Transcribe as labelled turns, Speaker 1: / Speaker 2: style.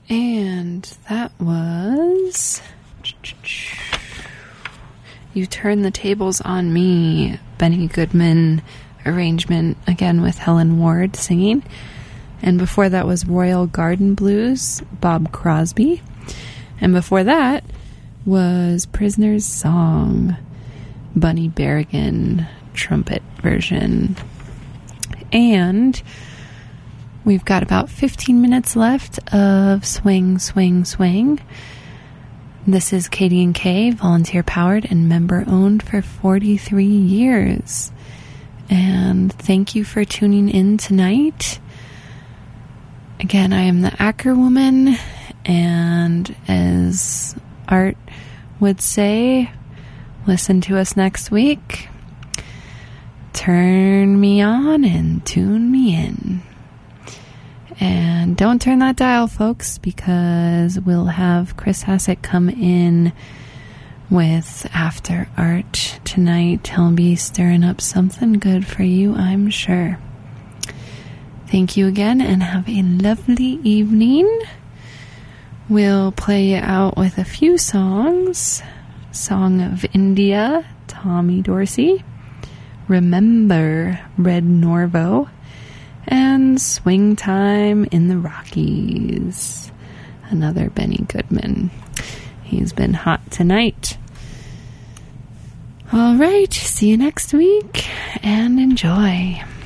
Speaker 1: And that was You Turn the Tables on Me, Benny Goodman arrangement, again with Helen Ward singing. And before that was Royal Garden Blues, Bob Crosby. And before that was Prisoner's Song, Bunny Berrigan trumpet version. And we've got about 15 minutes left of Swing, Swing, Swing. This is Katie & Kay, volunteer powered and member owned for 43 years. And thank you for tuning in tonight. Again, I am the Acker Woman, and as Art would say, listen to us next week. Turn me on and tune me in. And don't turn that dial, folks, because we'll have Chris Hassett come in with After Art tonight. He'll be stirring up something good for you, I'm sure. Thank you again, and have a lovely evening. We'll play you out with a few songs. Song of India, Tommy Dorsey. Remember, Red Norvo. And Swing Time in the Rockies, another Benny Goodman. He's been hot tonight. All right, see you next week, and enjoy.